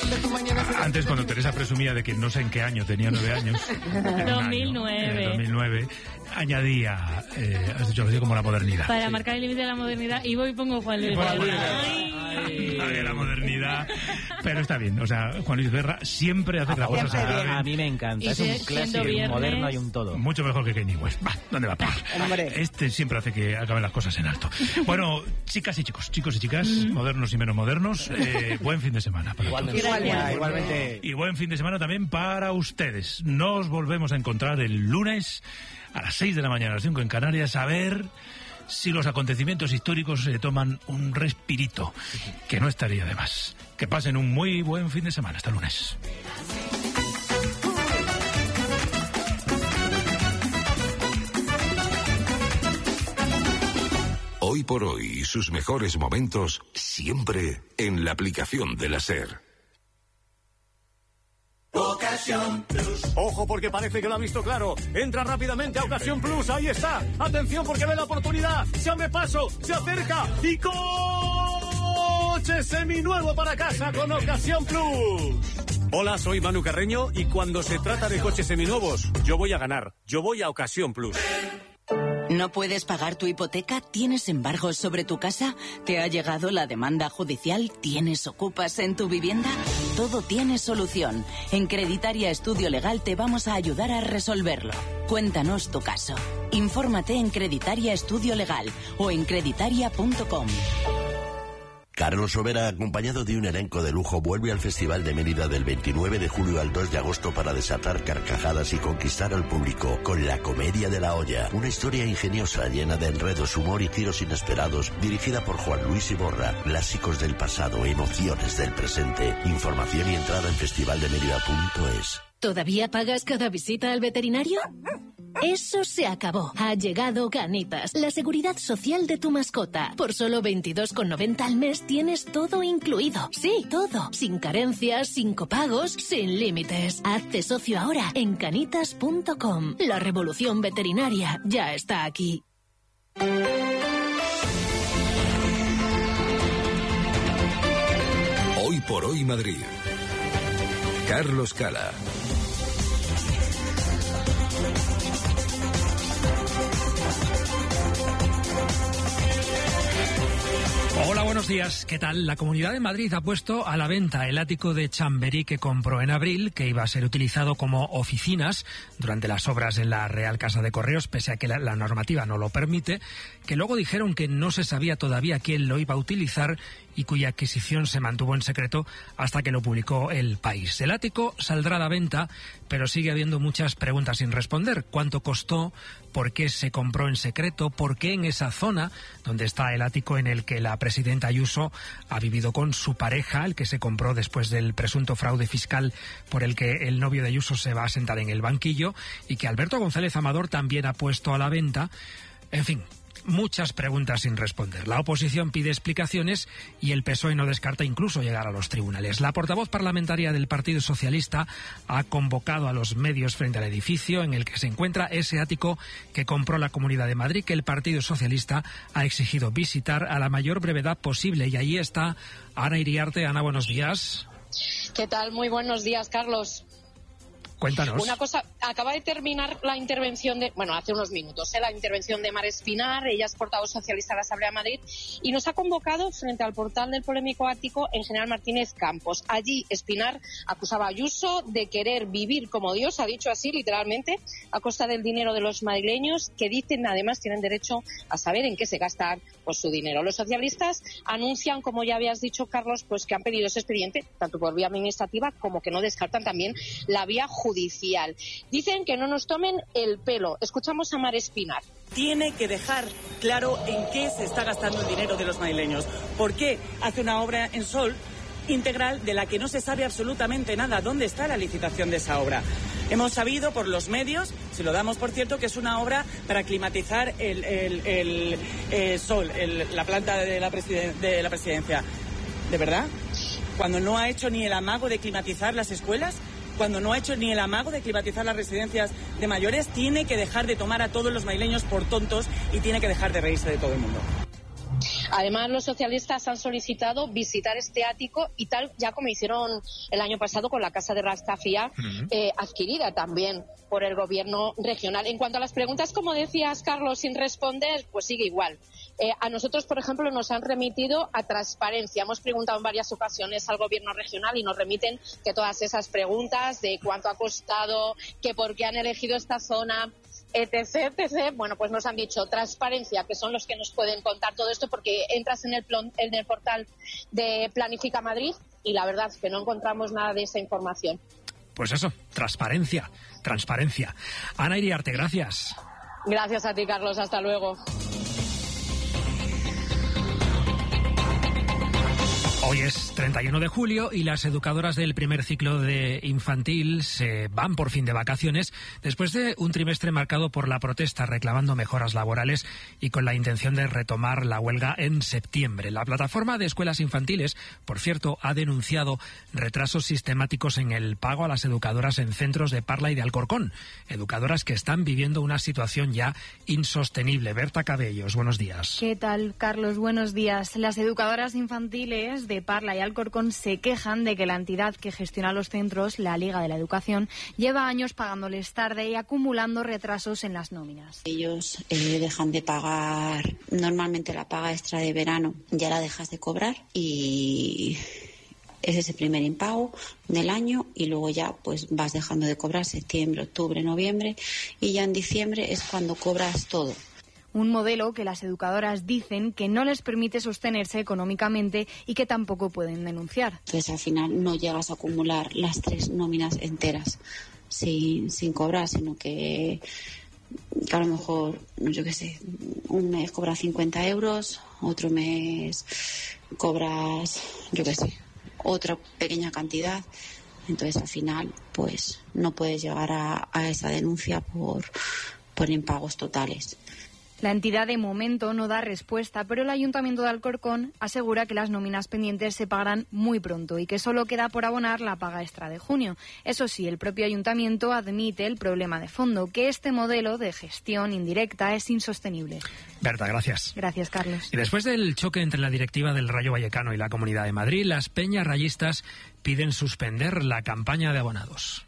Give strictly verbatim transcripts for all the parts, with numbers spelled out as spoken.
de tu mañana. Antes, cuando Teresa presumía de que no sé en qué año tenía nueve años, dos mil nueve. Año, en el dos mil nueve, añadía, eh, has dicho así como la modernidad. Para sí. marcar el límite de la modernidad, y voy y pongo Juan Luis Guerra. De la modernidad, pero está bien, o sea, Juan Luis Guerra siempre hace las cosas a, a mí me encanta, y es un clásico, un moderno y un todo. Mucho mejor que Kanye West. Va, ¿dónde va a parar? Este siempre hace que acaben las cosas en alto. Bueno, chicas y chicos, chicos y chicas, mm. modernos y menos modernos, eh, buen fin de semana para igualmente, todos. igualmente. igualmente. Y buen fin de semana también para ustedes. Nos volvemos a encontrar el lunes a las seis de la mañana, a las cinco en Canarias, a ver si los acontecimientos históricos se toman un respirito, que no estaría de más. Que pasen un muy buen fin de semana. Hasta lunes. Hoy por hoy, sus mejores momentos siempre en la aplicación de la SER. Ocasión Plus. Ojo, porque parece que lo ha visto claro. Entra rápidamente a Ocasión Plus. Ahí está. Atención, porque ve la oportunidad. Se abre paso, se acerca y coche seminuevo para casa con Ocasión Plus. Hola, soy Manu Carreño y cuando se trata de coches seminuevos, yo voy a ganar. Yo voy a Ocasión Plus. ¿No puedes pagar tu hipoteca? ¿Tienes embargos sobre tu casa? ¿Te ha llegado la demanda judicial? ¿Tienes ocupas en tu vivienda? Todo tiene solución. En Creditaria Estudio Legal te vamos a ayudar a resolverlo. Cuéntanos tu caso. Infórmate en Creditaria Estudio Legal o en creditaria punto com. Carlos Sobera, acompañado de un elenco de lujo, vuelve al Festival de Mérida del veintinueve de julio al dos de agosto para desatar carcajadas y conquistar al público con La Comedia de la Olla. Una historia ingeniosa, llena de enredos, humor y giros inesperados, dirigida por Juan Luis Iborra. Clásicos del pasado, emociones del presente. Información y entrada en festival de mérida punto es. ¿Todavía pagas cada visita al veterinario? Eso se acabó. Ha llegado Canitas, la seguridad social de tu mascota. Por solo veintidós con noventa al mes tienes todo incluido. Sí, todo. Sin carencias, sin copagos, sin límites. Hazte socio ahora en canitas punto com. La revolución veterinaria ya está aquí. Hoy por hoy Madrid. Carlos Cala. Hola, buenos días. ¿Qué tal? La Comunidad de Madrid ha puesto a la venta el ático de Chamberí que compró en abril, que iba a ser utilizado como oficinas durante las obras en la Real Casa de Correos, pese a que la, la normativa no lo permite, que luego dijeron que no se sabía todavía quién lo iba a utilizar y cuya adquisición se mantuvo en secreto hasta que lo publicó El País. El ático saldrá a la venta, pero sigue habiendo muchas preguntas sin responder. ¿Cuánto costó? ¿Por qué se compró en secreto? ¿Por qué en esa zona donde está el ático en el que la presidenta Ayuso ha vivido con su pareja, el que se compró después del presunto fraude fiscal por el que el novio de Ayuso se va a sentar en el banquillo y que Alberto González Amador también ha puesto a la venta? En fin, muchas preguntas sin responder. La oposición pide explicaciones y el P S O E no descarta incluso llegar a los tribunales. La portavoz parlamentaria del Partido Socialista ha convocado a los medios frente al edificio en el que se encuentra ese ático que compró la Comunidad de Madrid, que el Partido Socialista ha exigido visitar a la mayor brevedad posible. Y ahí está Ana Iriarte. Ana, buenos días. ¿Qué tal? Muy buenos días, Carlos. Cuéntanos. Una cosa, acaba de terminar la intervención de, bueno, hace unos minutos, ¿eh? la intervención de Mar Espinar, ella es portavoz socialista de la Asamblea de Madrid, y nos ha convocado frente al portal del polémico ático en General Martínez Campos. Allí Espinar acusaba a Ayuso de querer vivir como Dios, ha dicho así literalmente, a costa del dinero de los madrileños, que dicen además tienen derecho a saber en qué se gasta pues, su dinero. Los socialistas anuncian, como ya habías dicho, Carlos, pues que han pedido ese expediente, tanto por vía administrativa como que no descartan también la vía judicial. Judicial. Dicen que no nos tomen el pelo. Escuchamos a Mar Espinar. Tiene que dejar claro en qué se está gastando el dinero de los madrileños. ¿Por qué hace una obra en Sol integral de la que no se sabe absolutamente nada? ¿Dónde está la licitación de esa obra? Hemos sabido por los medios, si lo damos por cierto, que es una obra para climatizar el, el, el, el Sol, el, la planta de la, presiden- de la presidencia. ¿De verdad? Cuando no ha hecho ni el amago de climatizar las escuelas, cuando no ha hecho ni el amago de climatizar las residencias de mayores, tiene que dejar de tomar a todos los madrileños por tontos y tiene que dejar de reírse de todo el mundo. Además, los socialistas han solicitado visitar este ático y tal, ya como hicieron el año pasado con la casa de Rastafia, uh-huh. eh, adquirida también por el gobierno regional. En cuanto a las preguntas, como decías, Carlos, sin responder, pues sigue igual. Eh, a nosotros, por ejemplo, nos han remitido a Transparencia. Hemos preguntado en varias ocasiones al gobierno regional y nos remiten que todas esas preguntas de cuánto ha costado, que por qué han elegido esta zona, etc, etc, bueno, pues nos han dicho Transparencia, que son los que nos pueden contar todo esto, porque entras en el, plon, en el portal de Planifica Madrid y la verdad es que no encontramos nada de esa información. Pues eso, transparencia, transparencia. Ana Iriarte, gracias. Gracias a ti, Carlos, hasta luego. Hoy es treinta y uno de julio y las educadoras del primer ciclo de infantil se van por fin de vacaciones después de un trimestre marcado por la protesta reclamando mejoras laborales y con la intención de retomar la huelga en septiembre. La plataforma de escuelas infantiles, por cierto, ha denunciado retrasos sistemáticos en el pago a las educadoras en centros de Parla y de Alcorcón. Educadoras que están viviendo una situación ya insostenible. Berta Cabellos, buenos días. ¿Qué tal, Carlos? Buenos días. Las educadoras infantiles de Parla y Alcorcón se quejan de que la entidad que gestiona los centros, la Liga de la Educación, lleva años pagándoles tarde y acumulando retrasos en las nóminas. Ellos eh, dejan de pagar normalmente la paga extra de verano, ya la dejas de cobrar y es ese primer impago del año y luego ya pues vas dejando de cobrar septiembre, octubre, noviembre y ya en diciembre es cuando cobras todo. Un modelo que las educadoras dicen que no les permite sostenerse económicamente y que tampoco pueden denunciar. Entonces al final no llegas a acumular las tres nóminas enteras sin, sin cobrar, sino que, que a lo mejor, yo qué sé, un mes cobras cincuenta euros, otro mes cobras, yo qué sé, otra pequeña cantidad. Entonces al final pues no puedes llegar a, a esa denuncia por, por impagos totales. La entidad de momento no da respuesta, pero el Ayuntamiento de Alcorcón asegura que las nóminas pendientes se pagarán muy pronto y que solo queda por abonar la paga extra de junio. Eso sí, el propio Ayuntamiento admite el problema de fondo, que este modelo de gestión indirecta es insostenible. Berta, gracias. Gracias, Carlos. Y después del choque entre la directiva del Rayo Vallecano y la Comunidad de Madrid, las peñas rayistas piden suspender la campaña de abonados.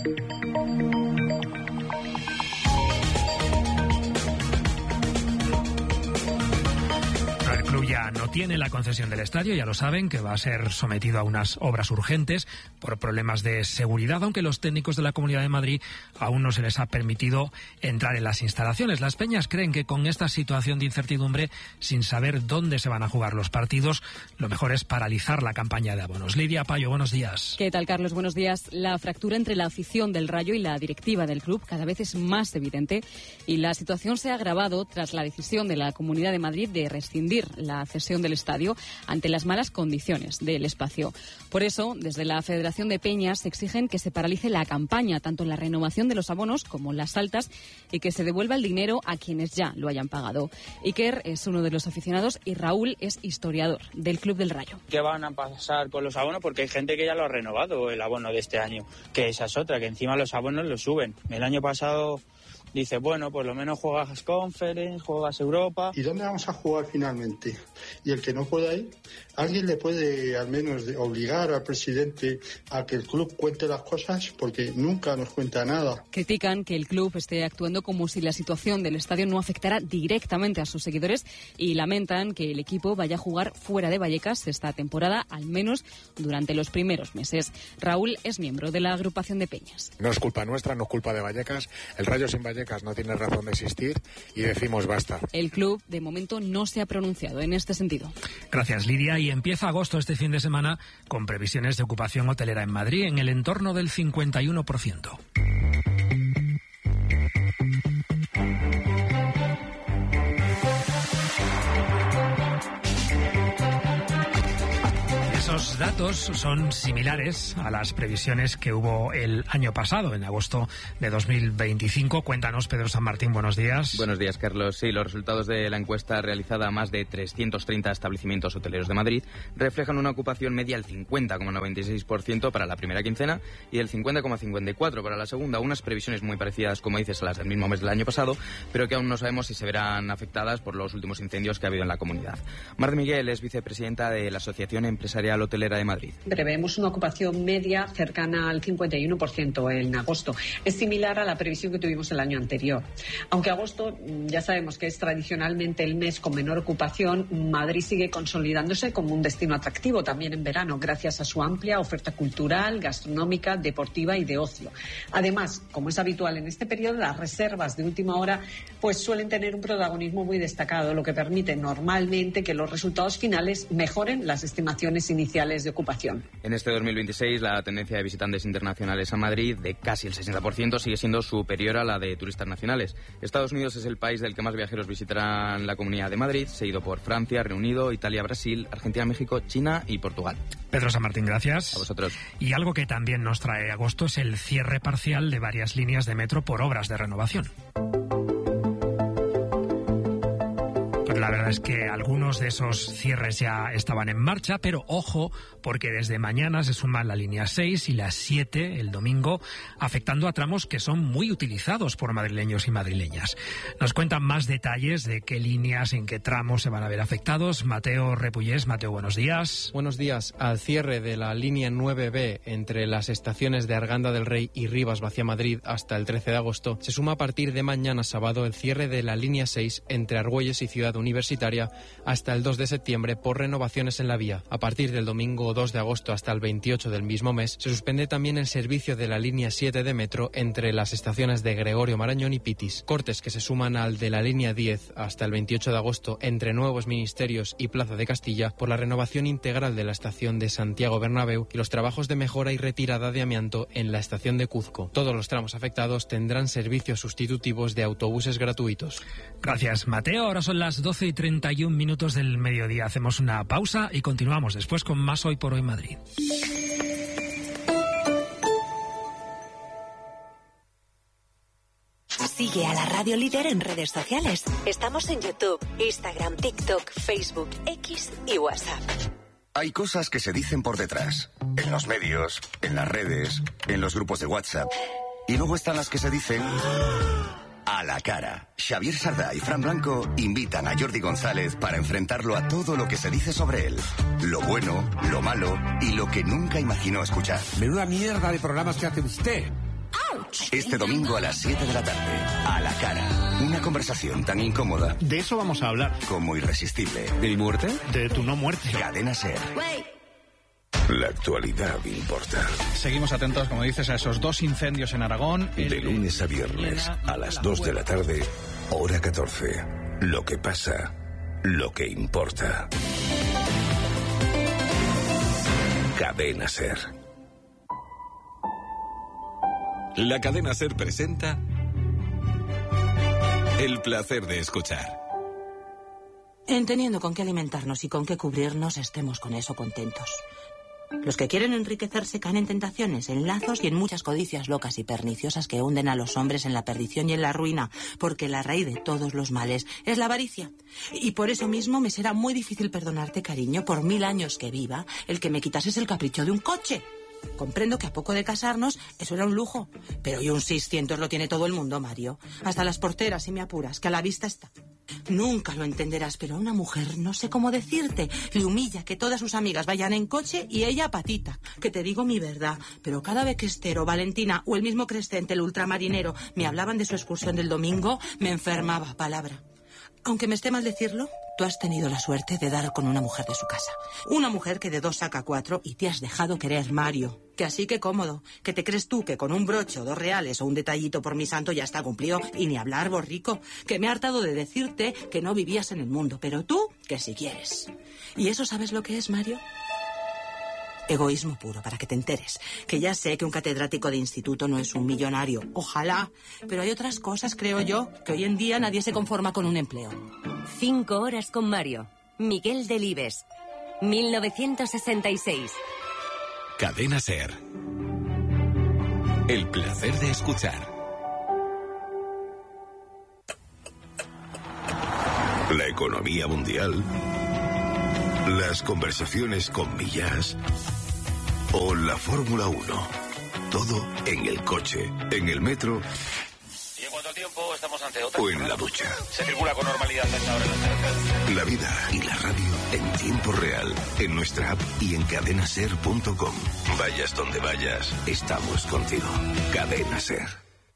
El club ya no tiene la concesión del estadio, ya lo saben, que va a ser sometido a unas obras urgentes por problemas de seguridad, aunque los técnicos de la Comunidad de Madrid aún no se les ha permitido entrar en las instalaciones. Las peñas creen que con esta situación de incertidumbre, sin saber dónde se van a jugar los partidos, lo mejor es paralizar la campaña de abonos. Lidia Payo, buenos días. ¿Qué tal, Carlos? Buenos días. La fractura entre la afición del Rayo y la directiva del club cada vez es más evidente y la situación se ha agravado tras la decisión de la Comunidad de Madrid de rescindir la cesión del estadio ante las malas condiciones del espacio. Por eso, desde la Federación de Peñas exigen que se paralice la campaña, tanto en la renovación de los abonos como en las altas, y que se devuelva el dinero a quienes ya lo hayan pagado. Iker es uno de los aficionados y Raúl es historiador del Club del Rayo. ¿Qué van a pasar con los abonos? Porque hay gente que ya lo ha renovado, el abono de este año, que esa es otra, que encima los abonos los suben. El año pasado dice, bueno, por lo menos juegas Conference, juegas Europa. ¿Y dónde vamos a jugar finalmente? Y el que no pueda ir, ¿alguien le puede al menos obligar al presidente a que el club cuente las cosas? Porque nunca nos cuenta nada. Critican que el club esté actuando como si la situación del estadio no afectara directamente a sus seguidores y lamentan que el equipo vaya a jugar fuera de Vallecas esta temporada, al menos durante los primeros meses. Raúl es miembro de la agrupación de Peñas. No es culpa nuestra, no es culpa de Vallecas. El Rayo sin Vallecas no tiene razón de existir y decimos basta. El club de momento no se ha pronunciado en este sentido. Gracias, Lidia. Y empieza agosto este fin de semana con previsiones de ocupación hotelera en Madrid en el entorno del cincuenta y uno por ciento. Esos datos son similares a las previsiones que hubo el año pasado, en agosto de dos mil veinticinco. Cuéntanos, Pedro San Martín, buenos días. Buenos días, Carlos. Sí, los resultados de la encuesta realizada a más de trescientos treinta establecimientos hoteleros de Madrid reflejan una ocupación media del cincuenta coma noventa y seis por ciento para la primera quincena y el cincuenta coma cincuenta y cuatro por ciento para la segunda. Unas previsiones muy parecidas, como dices, a las del mismo mes del año pasado, pero que aún no sabemos si se verán afectadas por los últimos incendios que ha habido en la comunidad. Mar de Miguel es vicepresidenta de la Asociación Empresarial Hotelera de Madrid. Prevemos una ocupación media cercana al cincuenta y uno por ciento en agosto. Es similar a la previsión que tuvimos el año anterior. Aunque agosto ya sabemos que es tradicionalmente el mes con menor ocupación, Madrid sigue consolidándose como un destino atractivo también en verano, gracias a su amplia oferta cultural, gastronómica, deportiva y de ocio. Además, como es habitual en este periodo, las reservas de última hora pues suelen tener un protagonismo muy destacado, lo que permite normalmente que los resultados finales mejoren las estimaciones iniciales de ocupación. En este dos mil veintiséis, la tendencia de visitantes internacionales a Madrid, de casi el sesenta por ciento, sigue siendo superior a la de turistas nacionales. Estados Unidos es el país del que más viajeros visitarán la Comunidad de Madrid, seguido por Francia, Reino Unido, Italia, Brasil, Argentina, México, China y Portugal. Pedro San Martín, gracias. A vosotros. Y algo que también nos trae agosto es el cierre parcial de varias líneas de metro por obras de renovación. La verdad es que algunos de esos cierres ya estaban en marcha, pero ojo, porque desde mañana se suman la línea seis y la siete el domingo, afectando a tramos que son muy utilizados por madrileños y madrileñas. Nos cuentan más detalles de qué líneas, en qué tramos se van a ver afectados. Mateo Repullés. Mateo, buenos días. Buenos días. Al cierre de la línea nueve B entre las estaciones de Arganda del Rey y Rivas hacia Madrid hasta el trece de agosto, se suma a partir de mañana sábado el cierre de la línea seis entre Argüelles y Ciudad Universitaria Universitaria hasta el dos de septiembre por renovaciones en la vía. A partir del domingo dos de agosto hasta el veintiocho del mismo mes se suspende también el servicio de la línea siete de metro entre las estaciones de Gregorio Marañón y Pitis. Cortes que se suman al de la línea diez hasta el veintiocho de agosto entre Nuevos Ministerios y Plaza de Castilla por la renovación integral de la estación de Santiago Bernabéu y los trabajos de mejora y retirada de amianto en la estación de Cuzco. Todos los tramos afectados tendrán servicios sustitutivos de autobuses gratuitos. Gracias, Mateo. Ahora son las doce y treinta y un minutos del mediodía. Hacemos una pausa y continuamos después con más Hoy por Hoy Madrid. Sigue a la Radio Líder en redes sociales. Estamos en YouTube, Instagram, TikTok, Facebook, X y WhatsApp. Hay cosas que se dicen por detrás, en los medios, en las redes, en los grupos de WhatsApp. Y luego están las que se dicen a la cara. Xavier Sardá y Fran Blanco invitan a Jordi González para enfrentarlo a todo lo que se dice sobre él. Lo bueno, lo malo y lo que nunca imaginó escuchar. Menuda mierda de programas que hace usted. Este domingo a las siete de la tarde, a la cara. Una conversación tan incómoda. De eso vamos a hablar. Como irresistible. ¿De mi muerte? De tu no muerte. Cadena Ser. La actualidad importa. Seguimos atentos, como dices, a esos dos incendios en Aragón. De lunes a viernes, a las dos de la tarde, hora catorce. Lo que pasa, lo que importa. Cadena Ser. La Cadena Ser presenta El placer de escuchar. Entendiendo con qué alimentarnos y con qué cubrirnos, estemos con eso contentos. Los que quieren enriquecerse caen en tentaciones, en lazos y en muchas codicias locas y perniciosas que hunden a los hombres en la perdición y en la ruina, porque la raíz de todos los males es la avaricia. Y por eso mismo me será muy difícil perdonarte, cariño, por mil años que viva, el que me quitases el capricho de un coche. Comprendo que a poco de casarnos eso era un lujo, pero y un seiscientos lo tiene todo el mundo, Mario. Hasta las porteras, si me apuras, que a la vista está. Nunca lo entenderás, pero a una mujer, no sé cómo decirte, le humilla que todas sus amigas vayan en coche y ella a patita. Que te digo mi verdad, pero cada vez que Esther o Valentina o el mismo Crescente, el ultramarinero, me hablaban de su excursión del domingo, me enfermaba, palabra. Aunque me esté mal decirlo, tú has tenido la suerte de dar con una mujer de su casa. Una mujer que de dos saca cuatro y te has dejado querer, Mario. Que así que cómodo. Que te crees tú que con un broche o dos reales o un detallito por mi santo ya está cumplido. Y ni hablar, borrico. Que me he hartado de decirte que no vivías en el mundo. Pero tú, que si quieres. ¿Y eso sabes lo que es, Mario? Egoísmo puro, para que te enteres. Que ya sé que un catedrático de instituto no es un millonario. Ojalá. Pero hay otras cosas, creo yo, que hoy en día nadie se conforma con un empleo. Cinco horas con Mario. Miguel Delibes. mil novecientos sesenta y seis. Cadena SER. El placer de escuchar. La economía mundial, las conversaciones con Millás o la Fórmula uno. Todo en el coche, en el metro. Y en cuanto al tiempo, estamos ante otra. O en la ducha. Se circula con normalidad a esta hora en la carretera. La vida y la radio en tiempo real, en nuestra app y en cadena ser punto com. Vayas donde vayas, estamos contigo. Cadena SER.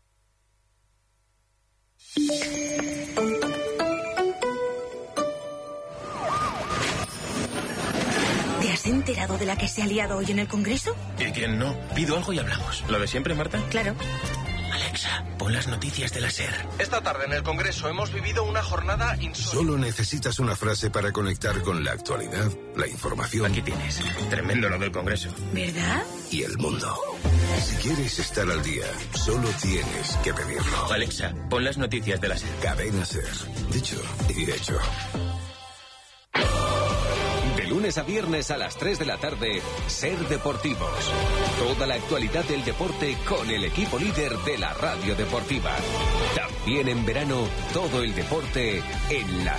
¿Te has enterado de la que se ha liado hoy en el Congreso? ¿Y quién no? Pido algo y hablamos. ¿Lo de siempre, Marta? Claro. Alexa, pon las noticias de la SER. Esta tarde en el Congreso hemos vivido una jornada insólita. Solo necesitas una frase para conectar con la actualidad, la información. Aquí tienes. Tremendo lo del Congreso. ¿Verdad? Y el mundo. Si quieres estar al día, solo tienes que pedirlo. Alexa, pon las noticias de la SER. Cadena SER. Dicho y hecho. De lunes a viernes a las tres de la tarde, SER Deportivos. Toda la actualidad del deporte con el equipo líder de la radio deportiva. También en verano, todo el deporte en la